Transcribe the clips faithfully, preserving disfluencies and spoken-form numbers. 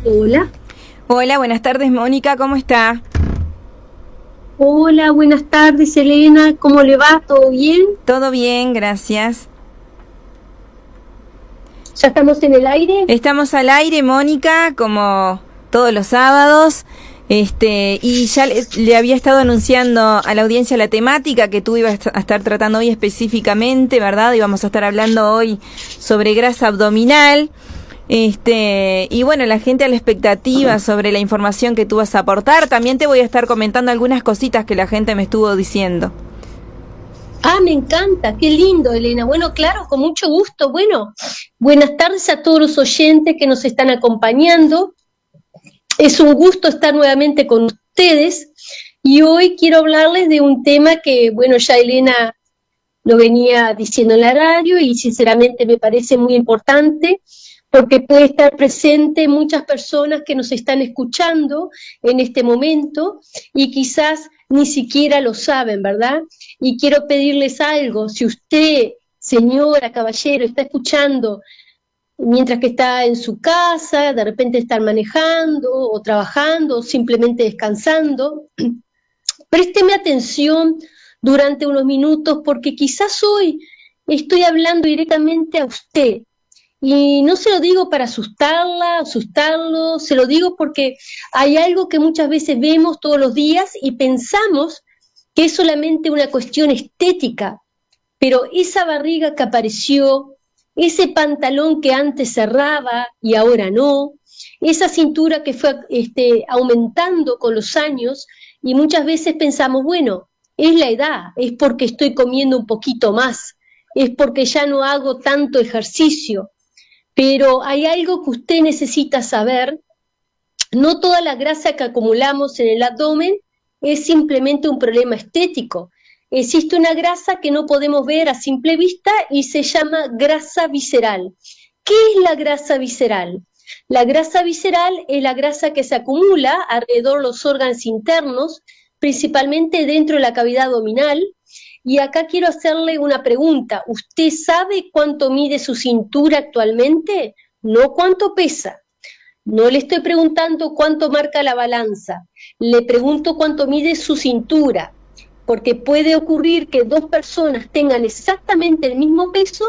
Hola. Hola, buenas tardes, Mónica, ¿cómo está? Hola, buenas tardes, Elena, ¿cómo le va? ¿Todo bien? Todo bien, gracias. ¿Ya estamos en el aire? Estamos al aire, Mónica, como todos los sábados, este, y ya le, le había estado anunciando a la audiencia la temática que tú ibas a estar tratando hoy específicamente, ¿verdad? Y vamos a estar hablando hoy sobre grasa abdominal. Este, y bueno, la gente a la expectativa sobre la información que tú vas a aportar. También te voy a estar comentando algunas cositas que la gente me estuvo diciendo. Ah, me encanta, qué lindo, Elena. Bueno, claro, con mucho gusto. Bueno, buenas tardes a todos los oyentes que nos están acompañando. Es un gusto estar nuevamente con ustedes y hoy quiero hablarles de un tema que, bueno, ya Elena lo venía diciendo en la radio y sinceramente me parece muy importante, porque puede estar presente muchas personas que nos están escuchando en este momento y quizás ni siquiera lo saben, ¿verdad? Y quiero pedirles algo, si usted, señora, caballero, está escuchando mientras que está en su casa, de repente está manejando o trabajando o simplemente descansando, présteme atención durante unos minutos porque quizás hoy estoy hablando directamente a usted. Y no se lo digo para asustarla, asustarlo, se lo digo porque hay algo que muchas veces vemos todos los días y pensamos que es solamente una cuestión estética, pero esa barriga que apareció, ese pantalón que antes cerraba y ahora no, esa cintura que fue este, aumentando con los años y muchas veces pensamos, bueno, es la edad, es porque estoy comiendo un poquito más, es porque ya no hago tanto ejercicio. Pero hay algo que usted necesita saber, no toda la grasa que acumulamos en el abdomen es simplemente un problema estético. Existe una grasa que no podemos ver a simple vista y se llama grasa visceral. ¿Qué es la grasa visceral? La grasa visceral es la grasa que se acumula alrededor de los órganos internos, principalmente dentro de la cavidad abdominal. Y acá quiero hacerle una pregunta. ¿Usted sabe cuánto mide su cintura actualmente? No cuánto pesa. No le estoy preguntando cuánto marca la balanza. Le pregunto cuánto mide su cintura. Porque puede ocurrir que dos personas tengan exactamente el mismo peso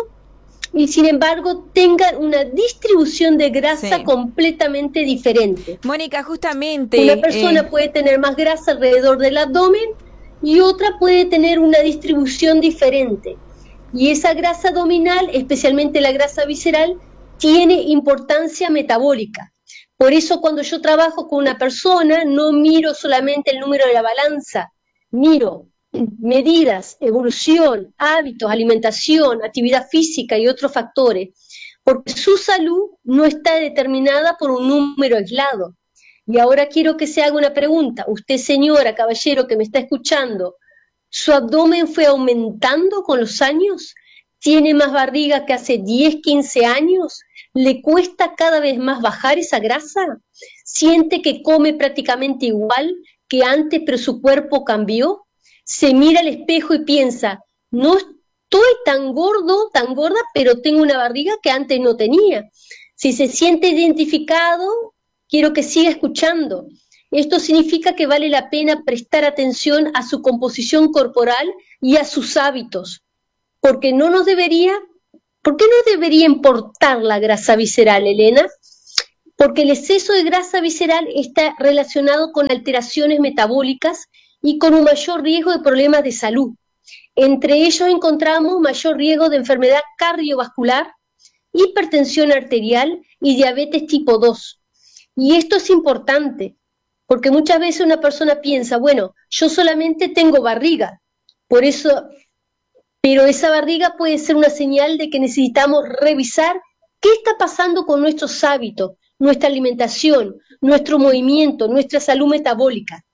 y sin embargo tengan una distribución de grasa sí. completamente diferente. Mónica, justamente... Una persona eh... puede tener más grasa alrededor del abdomen y otra puede tener una distribución diferente. Y esa grasa abdominal, especialmente la grasa visceral, tiene importancia metabólica. Por eso cuando yo trabajo con una persona, no miro solamente el número de la balanza, miro medidas, evolución, hábitos, alimentación, actividad física y otros factores, porque su salud no está determinada por un número aislado. Y ahora quiero que se haga una pregunta. Usted, señora, caballero, que me está escuchando, ¿su abdomen fue aumentando con los años? ¿Tiene más barriga que hace diez, quince años? ¿Le cuesta cada vez más bajar esa grasa? ¿Siente que come prácticamente igual que antes, pero su cuerpo cambió? Se mira al espejo y piensa, no estoy tan gordo, tan gorda, pero tengo una barriga que antes no tenía. Si se siente identificado, quiero que siga escuchando. Esto significa que vale la pena prestar atención a su composición corporal y a sus hábitos, porque no nos debería, ¿por qué no debería importar la grasa visceral, Elena? Porque el exceso de grasa visceral está relacionado con alteraciones metabólicas y con un mayor riesgo de problemas de salud. Entre ellos encontramos mayor riesgo de enfermedad cardiovascular, hipertensión arterial y diabetes tipo dos. Y esto es importante, porque muchas veces una persona piensa, bueno, yo solamente tengo barriga, por eso, pero esa barriga puede ser una señal de que necesitamos revisar qué está pasando con nuestros hábitos, nuestra alimentación, nuestro movimiento, nuestra salud metabólica.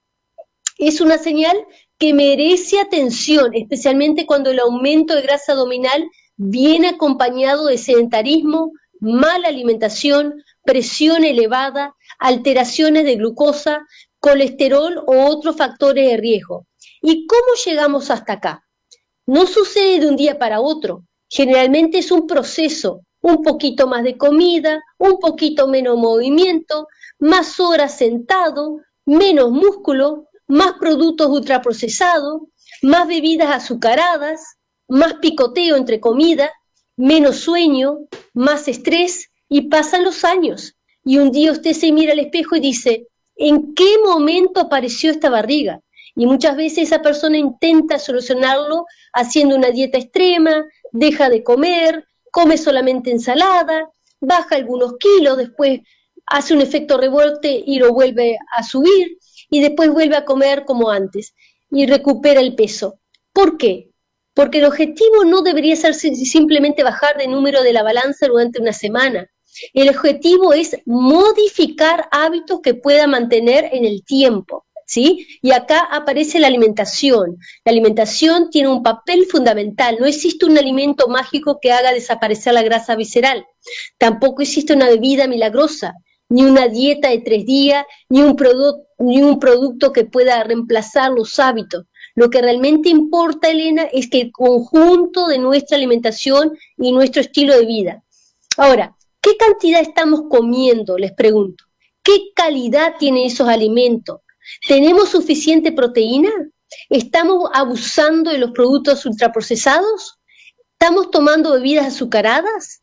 Es una señal que merece atención, especialmente cuando el aumento de grasa abdominal viene acompañado de sedentarismo, mala alimentación, presión elevada, alteraciones de glucosa, colesterol o otros factores de riesgo. ¿Y cómo llegamos hasta acá? No sucede de un día para otro, generalmente es un proceso, un poquito más de comida, un poquito menos movimiento, más horas sentado, menos músculo, más productos ultraprocesados, más bebidas azucaradas, más picoteo entre comida, menos sueño, más estrés, y pasan los años. Y un día usted se mira al espejo y dice, ¿en qué momento apareció esta barriga? Y muchas veces esa persona intenta solucionarlo haciendo una dieta extrema, deja de comer, come solamente ensalada, baja algunos kilos, después hace un efecto rebote y lo vuelve a subir, y después vuelve a comer como antes, y recupera el peso. ¿Por qué? Porque el objetivo no debería ser simplemente bajar de número de la balanza durante una semana. El objetivo es modificar hábitos que pueda mantener en el tiempo, ¿sí? Y acá aparece la alimentación. La alimentación tiene un papel fundamental. No existe un alimento mágico que haga desaparecer la grasa visceral. Tampoco existe una bebida milagrosa, ni una dieta de tres días, ni un, produ- ni un producto que pueda reemplazar los hábitos. Lo que realmente importa, Elena, es que el conjunto de nuestra alimentación y nuestro estilo de vida. Ahora, ¿qué cantidad estamos comiendo? Les pregunto. ¿Qué calidad tienen esos alimentos? ¿Tenemos suficiente proteína? ¿Estamos abusando de los productos ultraprocesados? ¿Estamos tomando bebidas azucaradas?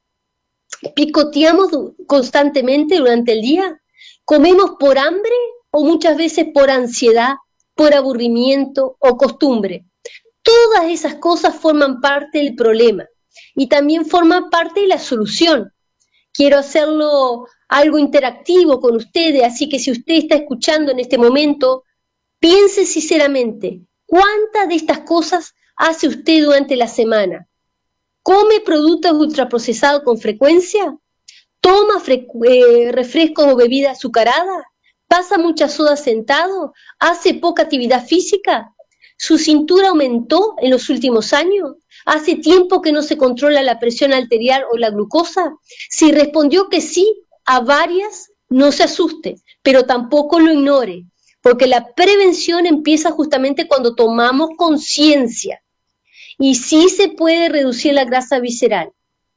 ¿Picoteamos constantemente durante el día? ¿Comemos por hambre o muchas veces por ansiedad, por aburrimiento o costumbre? Todas esas cosas forman parte del problema y también forman parte de la solución. Quiero hacerlo algo interactivo con ustedes, así que si usted está escuchando en este momento, piense sinceramente, ¿cuántas de estas cosas hace usted durante la semana? ¿Come productos ultraprocesados con frecuencia? ¿Toma frecu- eh, refrescos o bebidas azucaradas? ¿Pasa muchas horas sentado? ¿Hace poca actividad física? ¿Su cintura aumentó en los últimos años? ¿Hace tiempo que no se controla la presión arterial o la glucosa? Si respondió que sí a varias, no se asuste, pero tampoco lo ignore, porque la prevención empieza justamente cuando tomamos conciencia. Y sí se puede reducir la grasa visceral,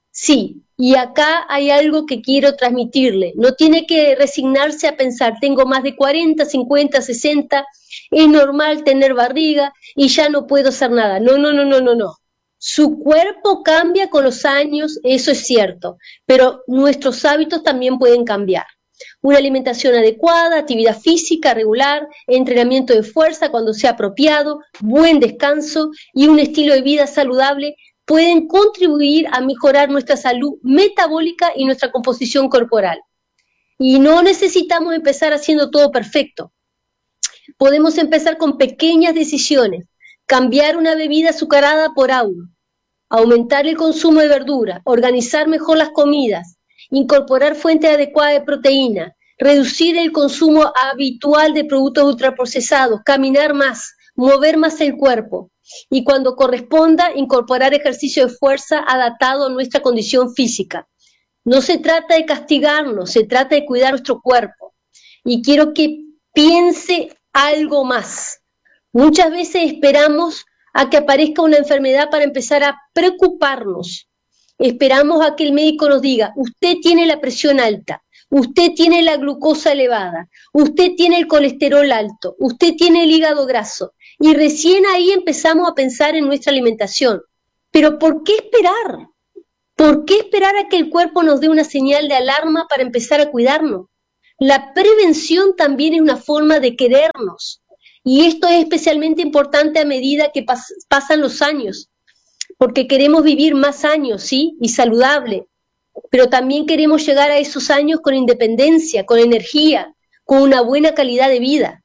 sí, y acá hay algo que quiero transmitirle. No tiene que resignarse a pensar, tengo más de cuarenta, cincuenta, sesenta, es normal tener barriga y ya no puedo hacer nada. No, no, no, no, no, no. Su cuerpo cambia con los años, eso es cierto, pero nuestros hábitos también pueden cambiar. Una alimentación adecuada, actividad física regular, entrenamiento de fuerza cuando sea apropiado, buen descanso y un estilo de vida saludable pueden contribuir a mejorar nuestra salud metabólica y nuestra composición corporal. Y no necesitamos empezar haciendo todo perfecto. Podemos empezar con pequeñas decisiones, cambiar una bebida azucarada por agua, aumentar el consumo de verdura, organizar mejor las comidas, incorporar fuentes adecuadas de proteína, reducir el consumo habitual de productos ultraprocesados, caminar más, mover más el cuerpo y cuando corresponda incorporar ejercicio de fuerza adaptado a nuestra condición física. No se trata de castigarnos, se trata de cuidar nuestro cuerpo. Y quiero que piense algo más. Muchas veces esperamos a que aparezca una enfermedad para empezar a preocuparnos. Esperamos a que el médico nos diga, usted tiene la presión alta, usted tiene la glucosa elevada, usted tiene el colesterol alto, usted tiene el hígado graso. Y recién ahí empezamos a pensar en nuestra alimentación. Pero ¿por qué esperar? ¿Por qué esperar a que el cuerpo nos dé una señal de alarma para empezar a cuidarnos? La prevención también es una forma de querernos. Y esto es especialmente importante a medida que pas- pasan los años. Porque queremos vivir más años, ¿sí? Y saludable. Pero también queremos llegar a esos años con independencia, con energía, con una buena calidad de vida.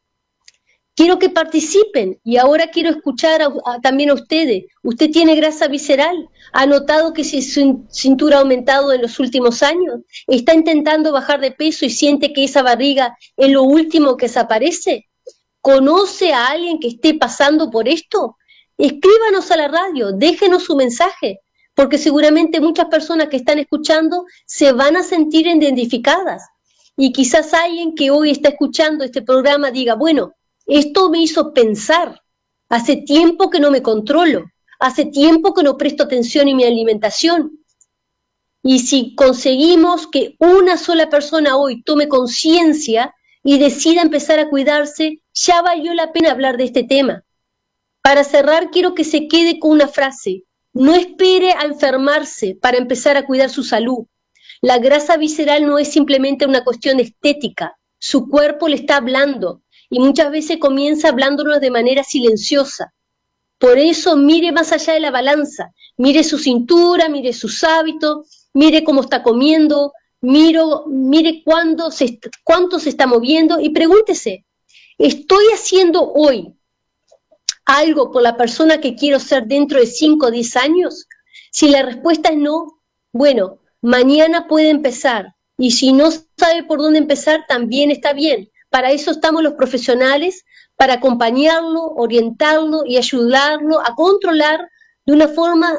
Quiero que participen y ahora quiero escuchar a, a, también a ustedes. ¿Usted tiene grasa visceral? ¿Ha notado que su cintura ha aumentado en los últimos años? ¿Está intentando bajar de peso y siente que esa barriga es lo último que desaparece? ¿Conoce a alguien que esté pasando por esto? Escríbanos a la radio, déjenos su mensaje, porque seguramente muchas personas que están escuchando se van a sentir identificadas. Y quizás alguien que hoy está escuchando este programa diga, bueno, esto me hizo pensar, hace tiempo que no me controlo, hace tiempo que no presto atención en mi alimentación. Y si conseguimos que una sola persona hoy tome conciencia y decida empezar a cuidarse, ya valió la pena hablar de este tema. Para cerrar, quiero que se quede con una frase: no espere a enfermarse para empezar a cuidar su salud. La grasa visceral no es simplemente una cuestión estética, su cuerpo le está hablando y muchas veces comienza hablándonos de manera silenciosa. Por eso mire más allá de la balanza, mire su cintura, mire sus hábitos, mire cómo está comiendo, miro, mire cuándo se, cuánto se está moviendo y pregúntese, ¿estoy haciendo hoy algo por la persona que quiero ser dentro de cinco o diez años? Si la respuesta es no, bueno, mañana puede empezar. Y si no sabe por dónde empezar, también está bien. Para eso estamos los profesionales, para acompañarlo, orientarlo y ayudarlo a controlar de una forma,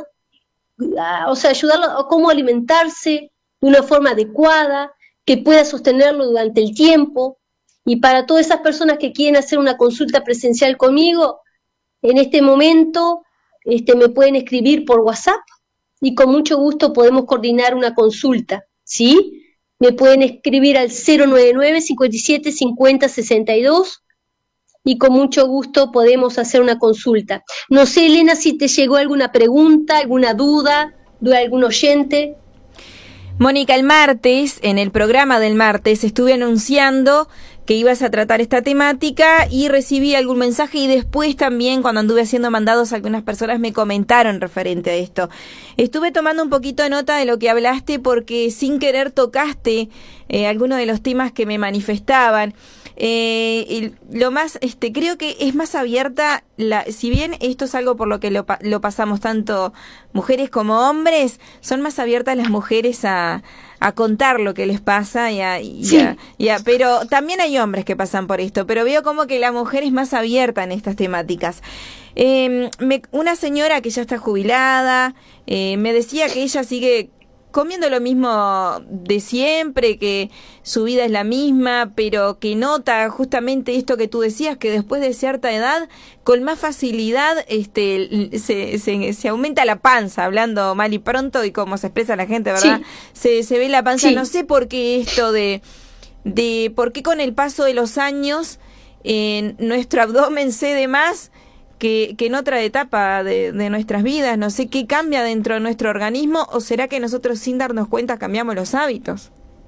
o sea, ayudarlo a cómo alimentarse de una forma adecuada, que pueda sostenerlo durante el tiempo. Y para todas esas personas que quieren hacer una consulta presencial conmigo, en este momento este, me pueden escribir por WhatsApp y con mucho gusto podemos coordinar una consulta, ¿sí? Me pueden escribir al cero nueve nueve, cinco siete, cinco cero, sesenta y dos y con mucho gusto podemos hacer una consulta. No sé, Elena, si te llegó alguna pregunta, alguna duda de algún oyente. Mónica, el martes, en el programa del martes, estuve anunciando que ibas a tratar esta temática y recibí algún mensaje y después también cuando anduve haciendo mandados algunas personas me comentaron referente a esto. Estuve tomando un poquito de nota de lo que hablaste porque sin querer tocaste eh, algunos de los temas que me manifestaban. Eh, lo más, este, creo que es más abierta, la, si bien esto es algo por lo que lo, lo pasamos tanto mujeres como hombres, son más abiertas las mujeres a, a contar lo que les pasa, y a, y sí. a, y a, pero también hay hombres que pasan por esto, pero veo como que la mujer es más abierta en estas temáticas. Eh, me, una señora que ya está jubilada, eh, me decía que ella sigue comiendo lo mismo de siempre, que su vida es la misma, pero que nota justamente esto que tú decías, que después de cierta edad, con más facilidad este se, se, se aumenta la panza, hablando mal y pronto, y como se expresa la gente, ¿verdad? Sí. Se, se ve la panza, sí. No sé por qué esto de, de por qué con el paso de los años eh, nuestro abdomen cede más Que, que en otra etapa de, de nuestras vidas. No sé qué cambia dentro de nuestro organismo, o será que nosotros sin darnos cuenta cambiamos los hábitos.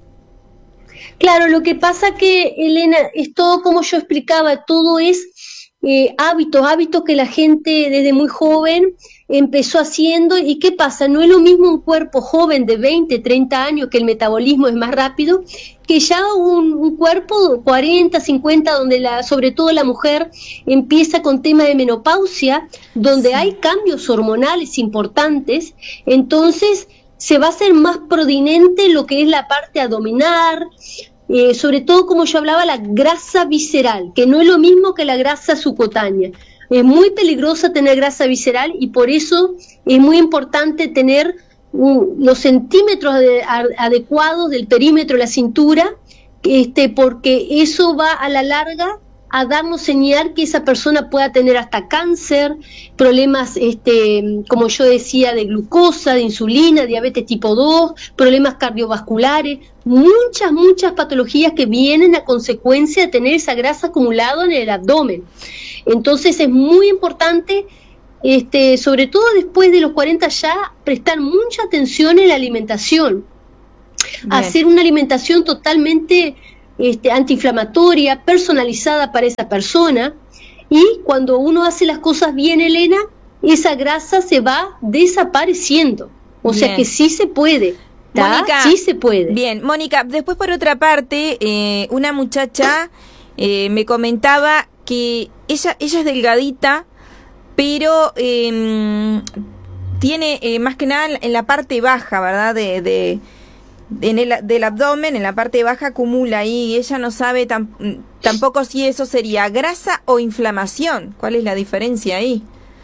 Claro, lo que pasa que, Elena, es todo como yo explicaba, todo es eh, hábitos, hábitos que la gente desde muy joven empezó haciendo. ¿Y qué pasa? No es lo mismo un cuerpo joven de veinte, treinta años, que el metabolismo es más rápido, que ya un, un cuerpo cuarenta, cincuenta, donde la, sobre todo la mujer empieza con tema de menopausia, donde sí. hay cambios hormonales importantes, entonces se va a hacer más prominente lo que es la parte abdominal, eh, sobre todo, como yo hablaba, la grasa visceral, que no es lo mismo que la grasa subcutánea. Es muy peligrosa tener grasa visceral y por eso es muy importante tener uh, los centímetros de, a, adecuados del perímetro de la cintura, este, porque eso va a la larga a darnos señal que esa persona pueda tener hasta cáncer, problemas, este, como yo decía, de glucosa, de insulina, diabetes tipo dos, problemas cardiovasculares, muchas, muchas patologías que vienen a consecuencia de tener esa grasa acumulada en el abdomen. Entonces es muy importante, este, sobre todo después de los cuarenta ya, prestar mucha atención en la alimentación. Bien. Hacer una alimentación totalmente este, antiinflamatoria, personalizada para esa persona. Y cuando uno hace las cosas bien, Elena, esa grasa se va desapareciendo. O bien. Sea que sí se puede. Mónica, sí se puede. Bien, Mónica, después por otra parte, eh, una muchacha eh, me comentaba que ella ella es delgadita, pero eh, tiene eh, más que nada en la parte baja, ¿verdad? De, de, de en el, del abdomen, en la parte baja acumula ahí, y ella no sabe tam, tampoco si eso sería grasa o inflamación. ¿Cuál es la diferencia ahí?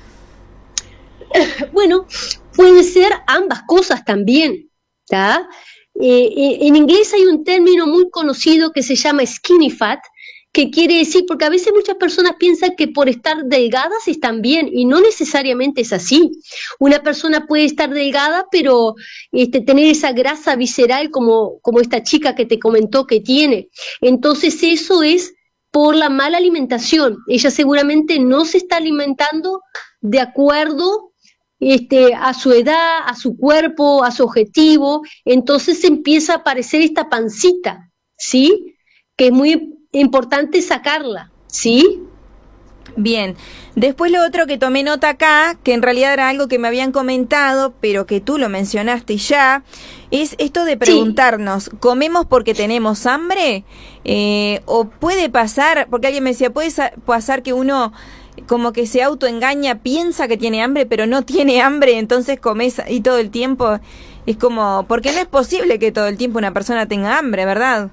Bueno, pueden ser ambas cosas también, ¿tá? Eh, eh, en inglés hay un término muy conocido que se llama skinny fat, ¿Qué quiere decir? Porque a veces muchas personas piensan que por estar delgadas están bien y no necesariamente es así. Una persona puede estar delgada, pero este, tener esa grasa visceral como, como esta chica que te comentó que tiene. Entonces eso es por la mala alimentación. Ella seguramente no se está alimentando de acuerdo este, a su edad, a su cuerpo, a su objetivo. Entonces empieza a aparecer esta pancita, ¿sí? Que es muy importante sacarla, ¿sí? Bien. Después lo otro que tomé nota acá, que en realidad era algo que me habían comentado, pero que tú lo mencionaste ya, es esto de preguntarnos, sí. ¿Comemos porque tenemos hambre? Eh, ¿O puede pasar, porque alguien me decía, puede pasar que uno como que se autoengaña, piensa que tiene hambre, pero no tiene hambre, entonces comes y todo el tiempo? Es como, porque no es posible que todo el tiempo una persona tenga hambre, ¿verdad?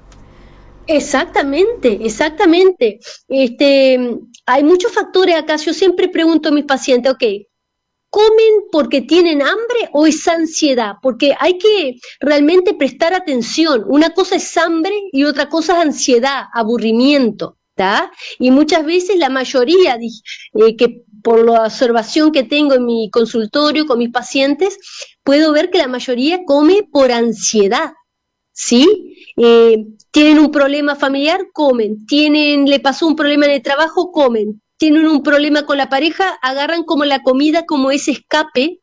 Exactamente, exactamente. Este, hay muchos factores acá. Yo siempre pregunto a mis pacientes, ok, ¿comen porque tienen hambre o es ansiedad? Porque hay que realmente prestar atención. Una cosa es hambre y otra cosa es ansiedad, aburrimiento, ¿tá? Y muchas veces la mayoría, eh, que por la observación que tengo en mi consultorio con mis pacientes, puedo ver que la mayoría come por ansiedad, ¿sí? Eh, tienen un problema familiar, comen, tienen, le pasó un problema en el trabajo, comen, tienen un problema con la pareja, agarran como la comida como ese escape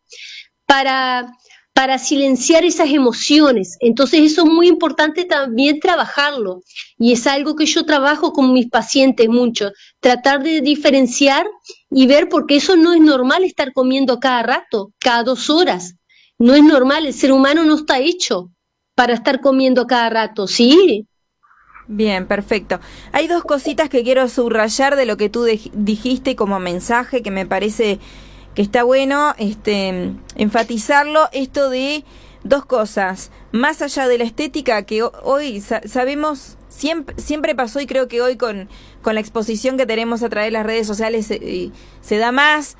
para, para silenciar esas emociones. Entonces eso es muy importante también trabajarlo, y es algo que yo trabajo con mis pacientes mucho, tratar de diferenciar y ver, porque eso no es normal estar comiendo cada rato, cada dos horas, no es normal, el ser humano no está hecho para estar comiendo cada rato, ¿sí? Bien, perfecto. Hay dos cositas que quiero subrayar de lo que tú de- dijiste como mensaje, que me parece que está bueno este, enfatizarlo, esto de dos cosas, más allá de la estética, que hoy sa- sabemos, siempre, siempre pasó, y creo que hoy con, con la exposición que tenemos a través de las redes sociales se, se da más.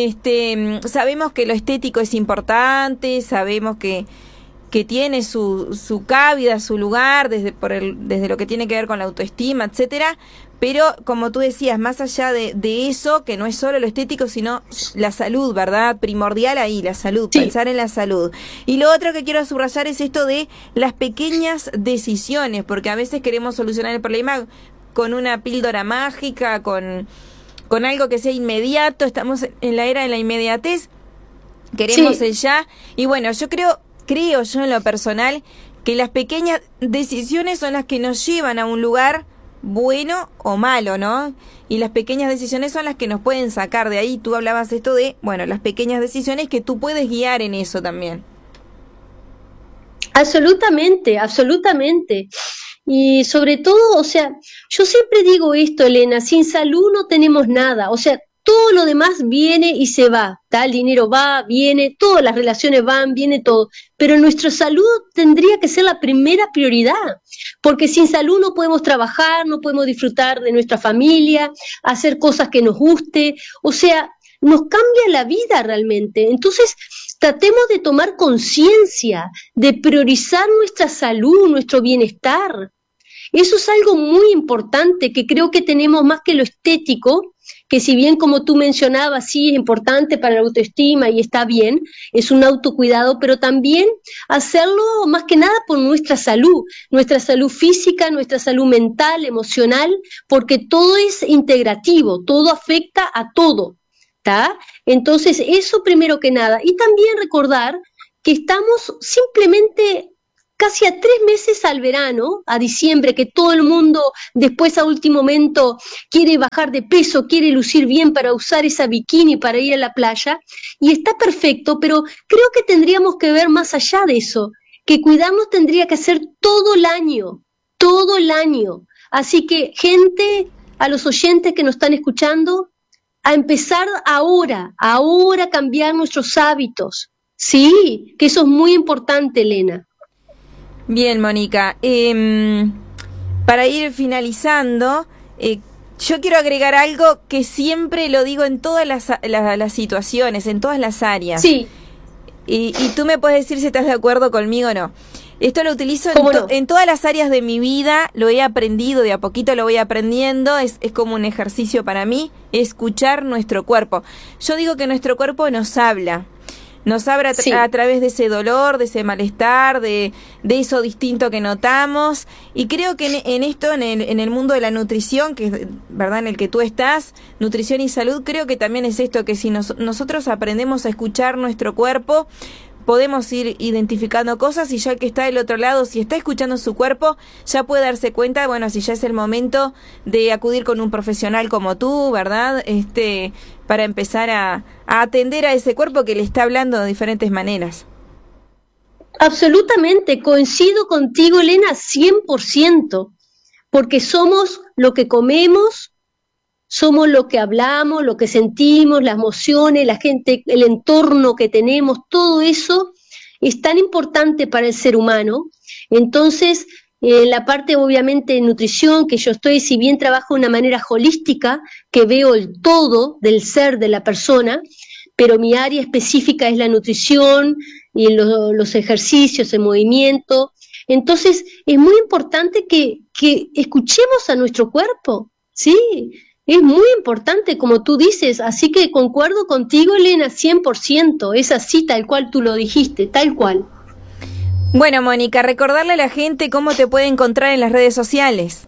Este, sabemos que lo estético es importante, sabemos que que tiene su, su cabida, su lugar, desde, por el, desde lo que tiene que ver con la autoestima, etcétera, pero como tú decías, más allá de, de eso, que no es solo lo estético, sino la salud, ¿verdad? Primordial ahí, la salud, sí. Pensar en la salud. Y lo otro que quiero subrayar es esto de las pequeñas decisiones, porque a veces queremos solucionar el problema con una píldora mágica, con, con algo que sea inmediato, estamos en la era de la inmediatez, queremos sí. el ya, y bueno, yo creo... Creo yo en lo personal que las pequeñas decisiones son las que nos llevan a un lugar bueno o malo, ¿no? Y las pequeñas decisiones son las que nos pueden sacar de ahí. Tú hablabas esto de, bueno, las pequeñas decisiones que tú puedes guiar en eso también. Absolutamente, absolutamente. Y sobre todo, o sea, yo siempre digo esto, Elena, sin salud no tenemos nada, o sea, todo lo demás viene y se va, ¿tá? El dinero va, viene, todas las relaciones van, viene todo, pero nuestra salud tendría que ser la primera prioridad, porque sin salud no podemos trabajar, no podemos disfrutar de nuestra familia, hacer cosas que nos guste, o sea, nos cambia la vida realmente. Entonces, tratemos de tomar conciencia, de priorizar nuestra salud, nuestro bienestar. Eso es algo muy importante que creo que tenemos más que lo estético, que si bien como tú mencionabas, sí es importante para la autoestima y está bien, es un autocuidado, pero también hacerlo más que nada por nuestra salud, nuestra salud física, nuestra salud mental, emocional, porque todo es integrativo, todo afecta a todo, ¿tá? Entonces eso primero que nada, y también recordar que estamos simplemente casi a tres meses al verano, a diciembre, que todo el mundo después a último momento quiere bajar de peso, quiere lucir bien para usar esa bikini para ir a la playa, y está perfecto, pero creo que tendríamos que ver más allá de eso, que cuidarnos tendría que ser todo el año, todo el año. Así que, gente, a los oyentes que nos están escuchando, a empezar ahora, ahora a cambiar nuestros hábitos, sí, que eso es muy importante, Elena. Bien, Mónica, eh, para ir finalizando, eh, yo quiero agregar algo que siempre lo digo en todas las, las, las situaciones, en todas las áreas. Sí. Y, y tú me puedes decir si estás de acuerdo conmigo o no. Esto lo utilizo en, to no? en todas las áreas de mi vida, lo he aprendido, de a poquito lo voy aprendiendo, es, es como un ejercicio para mí, escuchar nuestro cuerpo. Yo digo que nuestro cuerpo nos habla, nos habla sí. a través de ese dolor, de ese malestar, de, de eso distinto que notamos, y creo que en, en esto, en el, en el mundo de la nutrición, que es verdad en el que tú estás, nutrición y salud, creo que también es esto, que si nos, nosotros aprendemos a escuchar nuestro cuerpo, podemos ir identificando cosas, y ya el que está del otro lado, si está escuchando su cuerpo, ya puede darse cuenta, bueno, si ya es el momento de acudir con un profesional como tú, ¿verdad? Este, para empezar a, a atender a ese cuerpo que le está hablando de diferentes maneras. Absolutamente, coincido contigo, Elena, cien por ciento, porque somos lo que comemos, somos lo que hablamos, lo que sentimos, las emociones, la gente, el entorno que tenemos, todo eso es tan importante para el ser humano. Entonces, eh, la parte obviamente de nutrición, que yo estoy, si bien trabajo de una manera holística, que veo el todo del ser de la persona, pero mi área específica es la nutrición y lo, los ejercicios, el movimiento. Entonces, es muy importante que, que escuchemos a nuestro cuerpo, ¿sí? Es muy importante, como tú dices, así que concuerdo contigo, Elena, cien por ciento, es así tal cual tú lo dijiste, tal cual. Bueno, Mónica, recordarle a la gente cómo te puede encontrar en las redes sociales.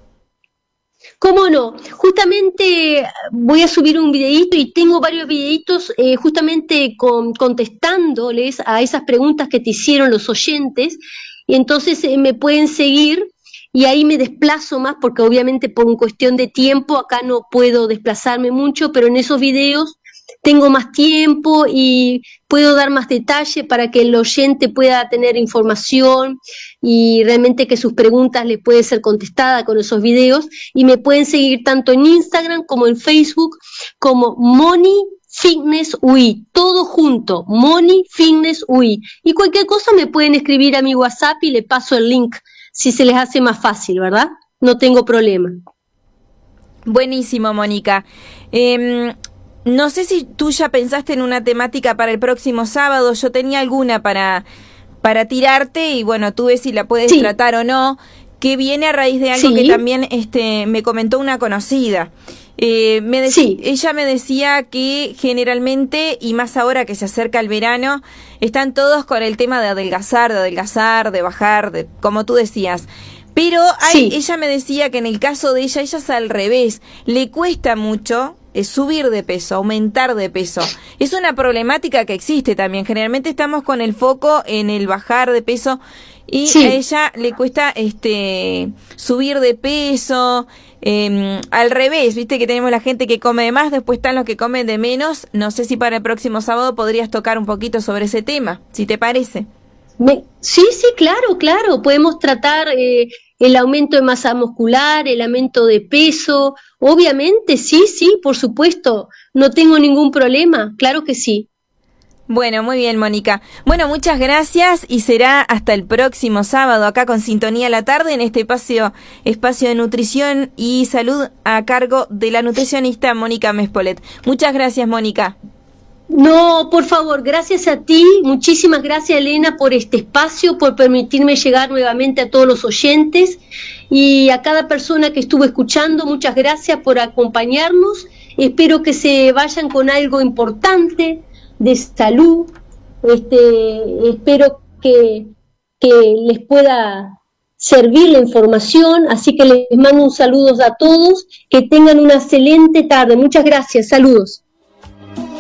¿Cómo no? Justamente voy a subir un videíto y tengo varios videitos eh, justamente con, contestándoles a esas preguntas que te hicieron los oyentes, y entonces eh, me pueden seguir. Y ahí me desplazo más porque obviamente por una cuestión de tiempo acá no puedo desplazarme mucho, pero en esos videos tengo más tiempo y puedo dar más detalle para que el oyente pueda tener información y realmente que sus preguntas le pueden ser contestadas con esos videos. Y me pueden seguir tanto en Instagram como en Facebook como Moni Fitness U I, todo junto, Moni Fitness U I. Y cualquier cosa me pueden escribir a mi WhatsApp y le paso el link, si se les hace más fácil, ¿verdad? No tengo problema. Buenísimo, Mónica. Eh, no sé si tú ya pensaste en una temática para el próximo sábado. Yo tenía alguna para, para tirarte y bueno, tú ves si la puedes sí. tratar o no, que viene a raíz de algo sí. que también este, me comentó una conocida. Eh, me dec- sí. Ella me decía que generalmente, y más ahora que se acerca el verano, están todos con el tema de adelgazar, de adelgazar, de bajar, de, como tú decías. Pero hay, sí. ella me decía que en el caso de ella, ella es al revés, le cuesta mucho eh, subir de peso, aumentar de peso. Es una problemática que existe también. Generalmente estamos con el foco en el bajar de peso y sí. a ella le cuesta este subir de peso. Eh, al revés, viste que tenemos la gente que come de más, después están los que comen de menos. No sé si para el próximo sábado podrías tocar un poquito sobre ese tema, si te parece. Me, sí, sí, claro, claro. Podemos tratar eh, el aumento de masa muscular, el aumento de peso. Obviamente, sí, sí, por supuesto. No tengo ningún problema, claro que sí. Bueno, muy bien, Mónica. Bueno, muchas gracias y será hasta el próximo sábado acá con Sintonía a la Tarde en este espacio, espacio de nutrición y salud a cargo de la nutricionista Mónica Mespolet. Muchas gracias, Mónica. No, por favor, gracias a ti, muchísimas gracias, Elena, por este espacio, por permitirme llegar nuevamente a todos los oyentes y a cada persona que estuvo escuchando, muchas gracias por acompañarnos. Espero que se vayan con algo importante de salud, este, espero que, que les pueda servir la información, así que les mando un saludo a todos, que tengan una excelente tarde, muchas gracias, saludos.